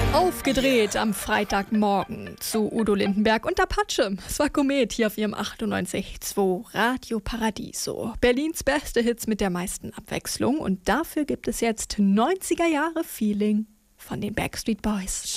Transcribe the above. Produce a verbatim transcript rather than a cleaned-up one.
Aufgedreht am Freitagmorgen zu Udo Lindenberg und Apache. Es war Komet hier auf ihrem achtundneunzig Komma zwei Radio Paradiso. Berlins beste Hits mit der meisten Abwechslung. Und dafür gibt es jetzt neunziger Jahre Feeling von den Backstreet Boys.